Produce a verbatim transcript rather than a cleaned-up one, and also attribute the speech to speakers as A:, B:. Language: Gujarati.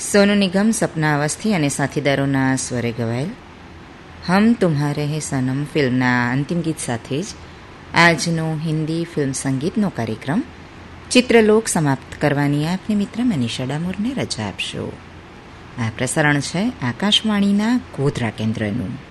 A: સોનુ નિગમ, સપના અવસ્થી અને સાથીદારોના સ્વરે ગવાયેલ હમ તુમ્હારે હે સનમ ફિલ્મના અંતિમ ગીત સાથે જ આજનો હિન્દી ફિલ્મ સંગીતનો કાર્યક્રમ ચિત્રલોક સમાપ્ત કરવાની આપની મિત્ર મનીષા ડામોરને રજા આપશો. આ પ્રસારણ છે આકાશવાણીના ગોધરા કેન્દ્રનું.